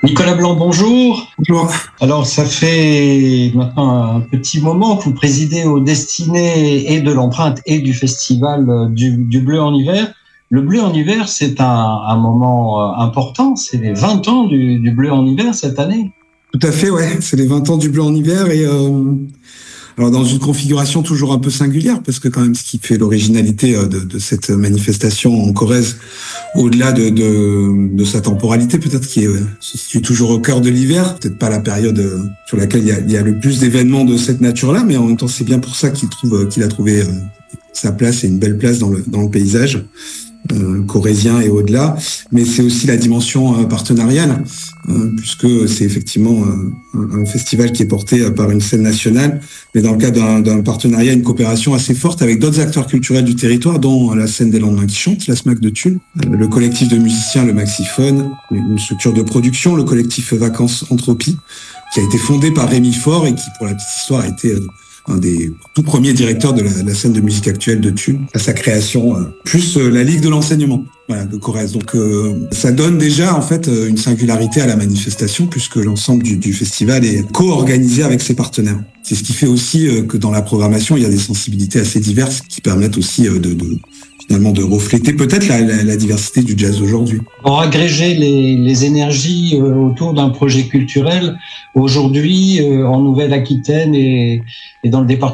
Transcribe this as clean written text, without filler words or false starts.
Nicolas Blanc, bonjour. Bonjour. Alors, ça fait maintenant un petit moment que vous présidez aux destinées et de l'empreinte et du festival du Bleu en hiver. Le Bleu en hiver, c'est un moment important. C'est les 20 ans du Bleu en hiver cette année. Tout à fait, ouais. C'est les 20 ans du Bleu en hiver et alors dans une configuration toujours un peu singulière parce que quand même ce qui fait l'originalité de cette manifestation en Corrèze, au-delà de sa temporalité, peut-être qui se situe toujours au cœur de l'hiver, peut-être pas la période sur laquelle il y a le plus d'événements de cette nature-là, mais en même temps c'est bien pour ça qu'il a trouvé sa place et une belle place dans le paysage corrézien et au-delà, mais c'est aussi la dimension partenariale, puisque c'est effectivement un festival qui est porté par une scène nationale, mais dans le cadre d'un partenariat, une coopération assez forte avec d'autres acteurs culturels du territoire, dont la scène des Lendemains qui chantent, la SMAC de Tulle, le collectif de musiciens, le Maxiphone, une structure de production, le collectif Vacances Entropie, qui a été fondé par Rémi Faure et qui, pour la petite histoire, a été un des tout premiers directeurs de la scène de musique actuelle de Tulle, à sa création, plus la Ligue de l'enseignement, voilà, de Corrèze. Donc ça donne déjà en fait une singularité à la manifestation, puisque l'ensemble du festival est co-organisé avec ses partenaires. C'est ce qui fait aussi que dans la programmation, il y a des sensibilités assez diverses qui permettent aussi finalement de refléter peut-être la diversité du jazz d'aujourd'hui. Pour agréger les énergies autour d'un projet culturel, aujourd'hui en Nouvelle-Aquitaine et dans le département